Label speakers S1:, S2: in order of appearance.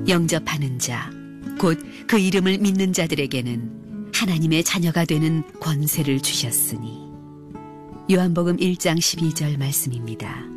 S1: 영접하는 자, 곧 그 이름을 믿는 자들에게는 하나님의 자녀가 되는 권세를 주셨으니. 요한복음 1장 12절 말씀입니다.